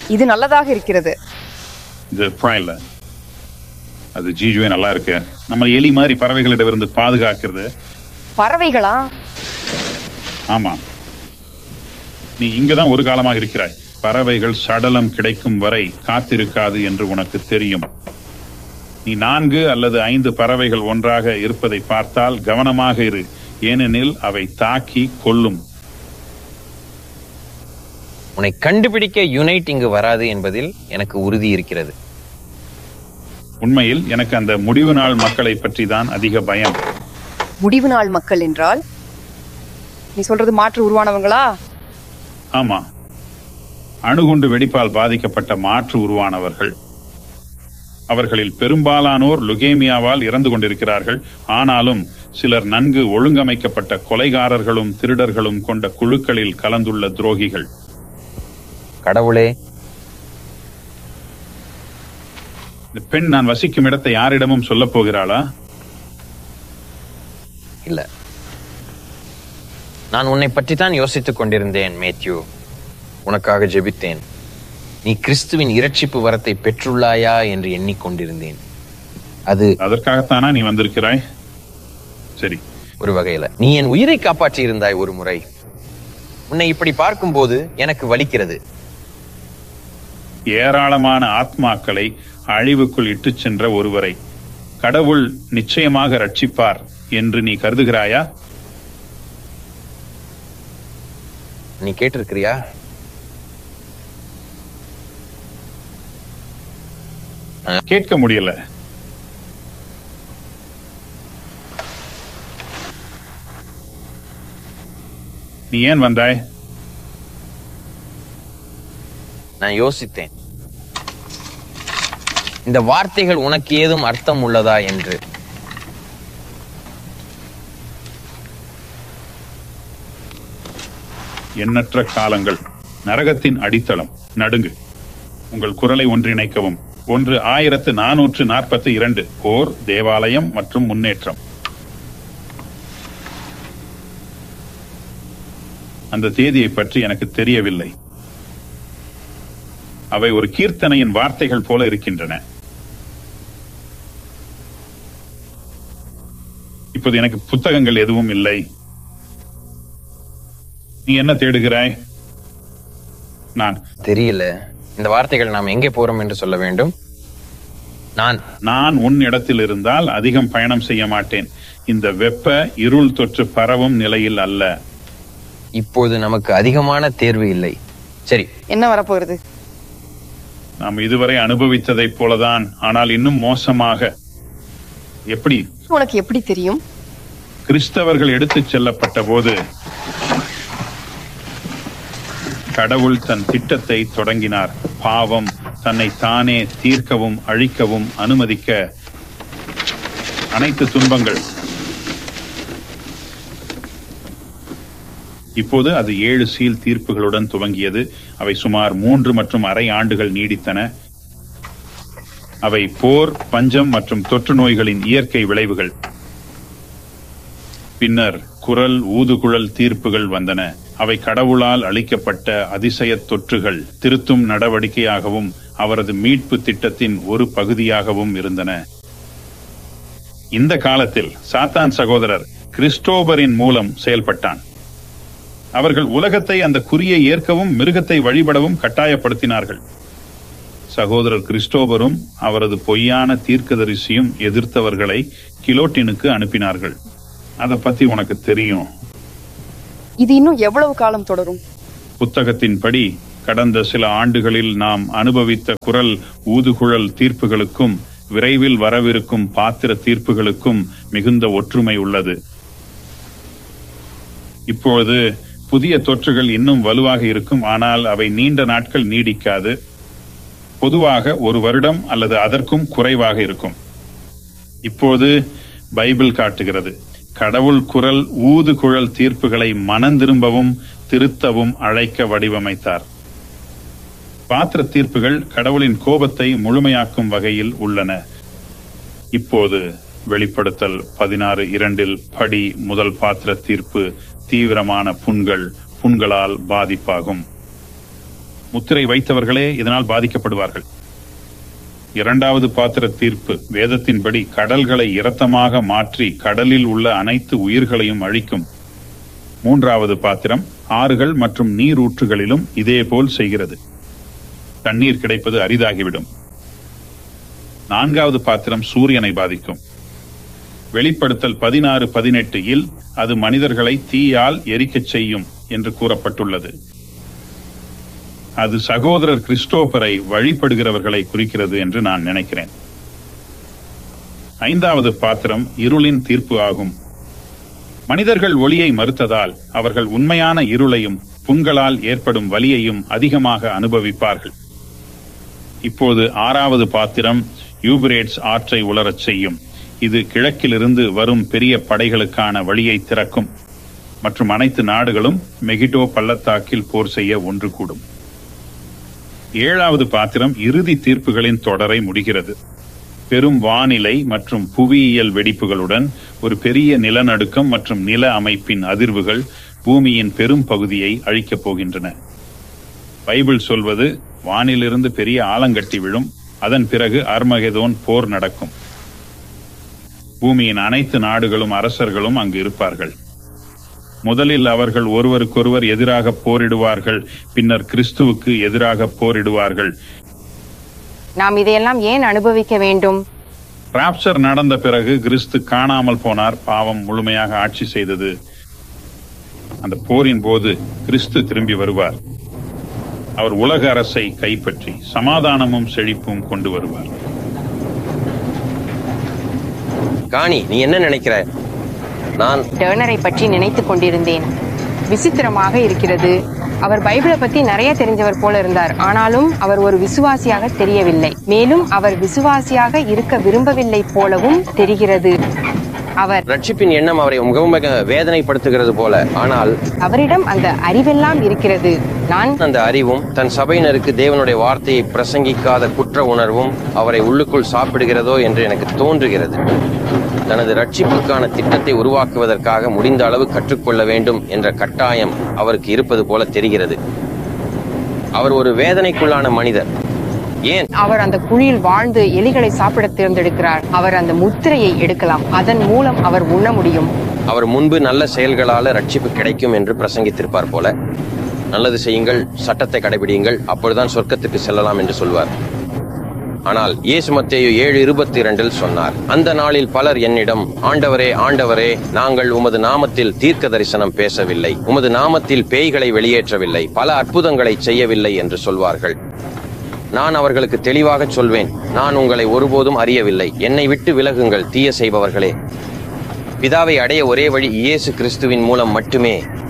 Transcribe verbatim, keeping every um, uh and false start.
இது நல்லதாக இருக்கிறது. இது பரவாயில்ல, அது ஜீஜுவே நல்லா இருக்கு. நம்ம எலி மாதிரி பறவைகளிடமிருந்து பாதுகாக்கிறது. பறவைகளா? ஆமா, நீ இங்கதான் ஒரு காலமாக இருக்கிறாய். பறவைகள் சடலம் கிடைக்கும் வரை காத்திருக்காது என்று உனக்கு தெரியும். நீ நான்கு அல்லது ஐந்து பறவைகள் ஒன்றாக இருப்பதை பார்த்தால் கவனமாக இரு, ஏனெனில் அவை தாக்கி கொல்லும். உன்னை கண்டுபிடிக்க யுனைட் இங்கு வராது என்பதில் எனக்கு உறுதி இருக்கிறது. உண்மையில் எனக்கு அந்த முடிவு நாள் மக்களை பற்றி தான் அதிக பயம். முடிவு நாள் மக்கள் என்றால் நீ சொல்றது மாற்று உருவானவங்களா? ஆமா, அணுகுண்டு வெடிப்பால் பாதிக்கப்பட்ட மாற்று உருவானவர்கள். அவர்களில் பெரும்பாலானோர் லுகேமியாவால் இறந்து கொண்டிருக்கிறார்கள். ஆனாலும் சிலர் நன்கு ஒழுங்கமைக்கப்பட்ட கொலைகாரர்களும் திருடர்களும் கொண்ட குழுக்களில் கலந்துள்ள துரோகிகள். கடவுளே, இந்த பெண் நான் வசிக்கும் இடத்தை யாரிடமும் சொல்ல போகிறாளா? இல்ல, நான் உன்னை பற்றி தான் யோசித்துக் கொண்டிருந்தேன் மேத்யூ. உனக்காக ஜெபித்தேன். நீ கிறிஸ்துவின் இரட்சிப்பு வரத்தை பெற்றுள்ளாயா என்று எண்ணிக்கொண்டிருந்தேன். அது அதற்காகத்தானா நீ வந்திருக்கிறாய்? சரி, ஒரு வகையில நீ என் உயிரை காப்பாற்றி இருந்தாய் ஒரு முறை. உன்னை இப்படி பார்க்கும்போது எனக்கு வலிக்கிறது. ஏராளமான ஆத்மாக்களை அழிவுக்குள் இட்டு சென்ற ஒருவரை கடவுள் நிச்சயமாக ரட்சிப்பார் என்று நீ கருதுகிறாயா? நீ கேட்டிருக்கிறியா? கேட்க முடியல. நீ ஏன் வந்தாய்? நான் யோசித்தேன், இந்த வார்த்தைகள் உனக்கு ஏதும் அர்த்தம் உள்ளதா என்று. எண்ணற்ற காலங்கள், நரகத்தின் அடித்தளம், நடுங்கு. உங்கள் குரலை ஒன்றிணைக்கவும். ஒன்று ஆயிரத்து நானூற்று நாற்பத்தி இரண்டு போர், தேவாலயம் மற்றும் முன்னேற்றம். அந்த தேதியை பற்றி எனக்கு தெரியவில்லை. அவை ஒரு கீர்த்தனையின் வார்த்தைகள் போல இருக்கின்றன. இப்போது எனக்கு புத்தகங்கள் எதுவும் இல்லை. நீ என்ன தேடுகிறாய்? நான் தெரியல. இந்த வார்த்தைகள் நாம் எங்கே போறோம் என்று சொல்ல வேண்டும். நான் நான் உன் இடத்தில் இருந்தால் அதிகம் பயணம் செய்ய மாட்டேன். இந்த வெப்ப இருள் தொற்று பரவும் நிலையில் அல்ல. இப்போது நமக்கு அதிகமான தேர்வு இல்லை. சரி, என்ன வரப்போகிறது? நாம் இதுவரை அனுபவித்ததைப் போலதான், ஆனால் இன்னும் மோசமாக. எப்படி? உனக்கு எப்படி தெரியும்? கிறிஸ்தவர்கள் எடுத்துச் செல்லப்பட்ட போது கடவுள் தன் திட்டத்தை தொடங்கினார். பாவம் தன்னை தானே தீர்க்கவும் அழிக்கவும் அனுமதிக்க அனைத்து துன்பங்கள். இப்போது அது ஏழு சீல் தீர்ப்புகளுடன் துவங்கியது. அவை சுமார் மூன்று மற்றும் அரை ஆண்டுகள் நீடித்தன. அவை போர், பஞ்சம் மற்றும் தொற்று நோய்களின் இயற்கை விளைவுகள். பின்னர் குரல் ஊதுகுழல் தீர்ப்புகள் வந்தன. அவை கடவுளால் அளிக்கப்பட்ட அதிசய தொற்றுகள், திருத்தும் நடவடிக்கையாகவும் அவரது மீட்பு திட்டத்தின் ஒரு பகுதியாகவும் இருந்தன. இந்த காலத்தில் சாத்தான் சகோதரர் கிறிஸ்டோபரின் மூலம் செயல்பட்டான். அவர்கள் உலகத்தை அந்த குறியை ஏற்கவும் மிருகத்தை வழிபடவும் கட்டாயப்படுத்தினார்கள். சகோதரர் கிறிஸ்டோபரும் அவரது பொய்யான தீர்க்கதரிசியும் எதிர்த்தவர்களை கிலோட்டினுக்கு அனுப்பினார்கள். அதை பத்தி உனக்கு தெரியும். இது இன்னும் எவ்வளவு காலம் தொடரும்? புத்தகத்தின்படி கடந்த சில ஆண்டுகளில் நாம் அனுபவித்த குரல் ஊதுகுழல் தீர்ப்புகளுக்கும் விரைவில் வரவிருக்கும் பாத்திர தீர்ப்புகளுக்கும் மிகுந்த ஒற்றுமை உள்ளது. இப்பொழுது புதிய தொற்றுகள் இன்னும் வலுவாக இருக்கும், ஆனால் அவை நீண்ட நாட்கள் நீடிக்காது. பொதுவாக ஒரு வருடம் அல்லது அதற்கும் குறைவாக இருக்கும். இப்போது பைபிள் காட்டுகிறது, கடவுள் குரல் ஊதுகுழல் தீர்ப்புகளை மனந்திரும்பவும் திருத்தவும் அழைக்க வடிவமைத்தார். பாத்திர தீர்ப்புகள் கடவுளின் கோபத்தை முழுமையாக்கும் வகையில் உள்ளன. இப்போது வெளிப்படுத்தல் பதினாறு இரண்டில் படி முதல் பாத்திர தீர்ப்பு தீவிரமான புண்கள், புண்களால் பாதிப்பாகும். முத்திரை வைத்தவர்களே இதனால் பாதிக்கப்படுவார்கள். இரண்டாவது பாத்திர தீர்ப்பு வேதத்தின்படி கடல்களை இரத்தமாக மாற்றி கடலில் உள்ள அனைத்து உயிர்களையும் அழிக்கும். மூன்றாவது பாத்திரம் ஆறுகள் மற்றும் நீரூற்றுகளிலும் இதேபோல் செய்கிறது. தண்ணீர் கிடைப்பது அரிதாகிவிடும். நான்காவது பாத்திரம் சூரியனை பாதிக்கும். வெளிப்படுத்தல் பதினாறு பதினெட்டு இல் அது மனிதர்களை தீயால் எரிக்கச் செய்யும் என்று கூறப்பட்டுள்ளது. அது சகோதரர் கிறிஸ்டோபரை வழிபடுகிறவர்களை குறிக்கிறது என்று நான் நினைக்கிறேன். ஐந்தாவது பாத்திரம் இருளின் தீர்ப்பு ஆகும். மனிதர்கள் ஒளியை மறுத்ததால் அவர்கள் உண்மையான இருளையும் புண்களால் ஏற்படும் வலியையும் அதிகமாக அனுபவிப்பார்கள். இப்போது ஆறாவது பாத்திரம் யூபிரேட்ஸ் ஆற்றை உலரச் செய்யும். இது கிழக்கிலிருந்து வரும் பெரிய படைகளுக்கான வழியை திறக்கும் மற்றும் அனைத்து நாடுகளும் மெகிடோ பள்ளத்தாக்கில் போர் செய்ய ஒன்று கூடும். ஏழாவது பாத்திரம் இறுதி தீர்ப்புகளின் தொடரை முடிகிறது. பெரும் வானிலை மற்றும் புவியியல் வெடிப்புகளுடன் ஒரு பெரிய நிலநடுக்கம் மற்றும் நில அமைப்பின் அதிர்வுகள் பூமியின் பெரும் பகுதியை அழிக்கப் போகின்றன. பைபிள் சொல்வது வானிலிருந்து பெரிய ஆலங்கட்டி விழும், அதன் பிறகு அர்மகெதோன் போர் நடக்கும். பூமியின் அனைத்து நாடுகளும் அரசர்களும் அங்கு இருப்பார்கள். முதலில் அவர்கள் ஒருவருக்கொருவர் எதிராக போரிடுவார்கள், பின்னர் கிறிஸ்துவுக்கு எதிராக போரிடுவார்கள். நாம் இதையெல்லாம் ஏன் அனுபவிக்க வேண்டும்? ராப்சர் நடந்த பிறகு கிறிஸ்து காணாமல் போனார், பாவம் முழுமையாக ஆட்சி செய்தது. அந்த போரின் போது கிறிஸ்து திரும்பி வருவார். அவர் உலக அரசை கைப்பற்றி சமாதானமும் செழிப்பும் கொண்டு வருவார். காணி, நீ என்ன நினைக்கிற? நான் டர்னரை பற்றி நினைத்துக் கொண்டிருந்தேன். விசித்திரமாக இருக்கிறது. அவர் பைபிளை பத்தி நிறைய தெரிஞ்சவர் போல இருந்தார். ஆனாலும் அவர் ஒரு விசுவாசியாக தெரியவில்லை. மேலும் அவர் விசுவாசியாக இருக்க விரும்பவில்லை போலவும் தெரிகிறது. அவர் ரட்சிப்பின் எண்ணம் அவரை மிகவும் வேதனைப்படுத்துகிறது போல. ஆனால் அவரிடம் அந்த அறிவெல்லாம் இருக்கிறது. நான் அந்த அறிவும் தன் சபையினருக்கு தேவனுடைய வார்த்தையை பிரசங்கிக்காத குற்ற உணர்வும் அவரை உள்ளுக்குள் சாப்பிடுகிறதோ என்று எனக்கு தோன்றுகிறது. தனது ரட்சிப்புக்கான திட்டத்தை உருவாக்குவதற்காக முடிந்த அளவு கற்றுக்கொள்ள வேண்டும் என்ற கட்டாயம் அவருக்கு இருப்பது போல தெரிகிறது. அவர் ஒரு வேதனைக்குள்ளான மனிதர். ஏன் அவர் அந்த குழியில் வாழ்ந்து எலிகளை சாப்பிட தேர்ந்தெடுக்கிறார்? அவர் அந்த முத்திரையை எடுக்கலாம், அதன் மூலம் அவர் உண்ண முடியும். அவர் முன்பு நல்ல செயல்களால ரட்சிப்பு கிடைக்கும் என்று பிரசங்கித்திருப்பார் போல. நல்லது செய்யுங்கள், சட்டத்தை கடைபிடியுங்கள், அப்பொழுதுதான் சொர்க்கத்துக்கு செல்லலாம் என்று சொல்வார். ஆனால் இயேசு மத்தேயு ஏழு இருபத்தி இரண்டில் சொன்னார், அந்த நாளில் பலர் என்னிடம், ஆண்டவரே ஆண்டவரே, நாங்கள் உமது நாமத்தில் தீர்க்க தரிசனம் பேசவில்லை, உமது நாமத்தில் பேய்களை வெளியேற்றவில்லை, பல அற்புதங்களை செய்யவில்லை என்று சொல்வார்கள். நான் அவர்களுக்கு தெளிவாக சொல்வேன், நான் உங்களை ஒருபோதும் அறியவில்லை, என்னை விட்டு விலகுங்கள் தீய செய்பவர்களே. பிதாவை அடைய ஒரே வழி இயேசு கிறிஸ்துவின் மூலம் மட்டுமே.